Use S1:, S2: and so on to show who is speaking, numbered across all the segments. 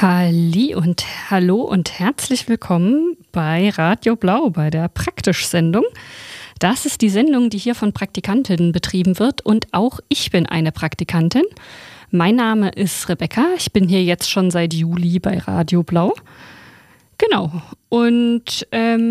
S1: Halli und hallo und herzlich willkommen bei Radio Blau, bei der Praktisch-Sendung. Das ist die Sendung, die hier von Praktikantinnen betrieben wird und auch ich bin eine Praktikantin. Mein Name ist Rebecca, ich bin hier jetzt schon seit Juli bei Radio Blau. Genau, und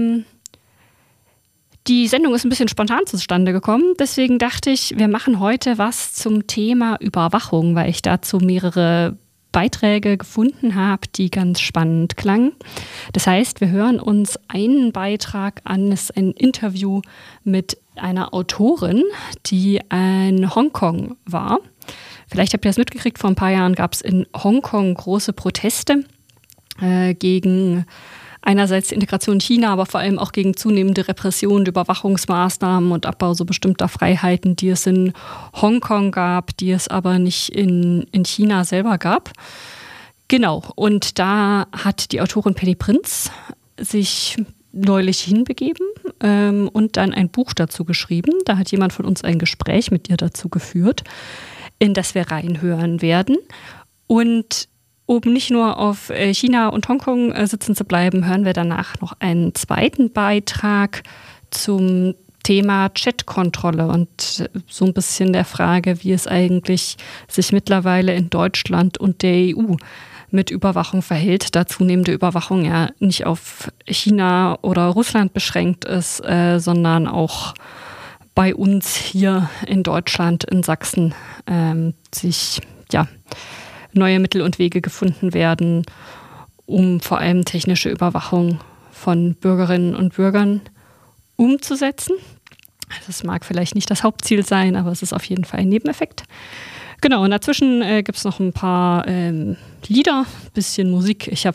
S1: die Sendung ist ein bisschen spontan zustande gekommen, deswegen dachte ich, wir machen heute was zum Thema Überwachung, weil ich dazu mehrere Beiträge gefunden habe, die ganz spannend klangen. Das heißt, wir hören uns einen Beitrag an, das ist ein Interview mit einer Autorin, die in Hongkong war. Vielleicht habt ihr das mitgekriegt, vor ein paar Jahren gab es in Hongkong große Proteste gegen einerseits die Integration in China, aber vor allem auch gegen zunehmende Repression, Überwachungsmaßnahmen und Abbau so bestimmter Freiheiten, die es in Hongkong gab, die es aber nicht in China selber gab. Genau, und da hat die Autorin Penny Prinz sich neulich hinbegeben und dann ein Buch dazu geschrieben. Da hat jemand von uns ein Gespräch mit ihr dazu geführt, in das wir reinhören werden. Und um nicht nur auf China und Hongkong sitzen zu bleiben, hören wir danach noch einen zweiten Beitrag zum Thema Chatkontrolle und so ein bisschen der Frage, wie es eigentlich sich mittlerweile in Deutschland und der EU mit Überwachung verhält, da zunehmende Überwachung ja nicht auf China oder Russland beschränkt ist, sondern auch bei uns hier in Deutschland, in Sachsen, sich neue Mittel und Wege gefunden werden, um vor allem technische Überwachung von Bürgerinnen und Bürgern umzusetzen. Das mag vielleicht nicht das Hauptziel sein, aber es ist auf jeden Fall ein Nebeneffekt. Genau, und dazwischen gibt es noch ein paar Lieder, ein bisschen Musik. Ich habe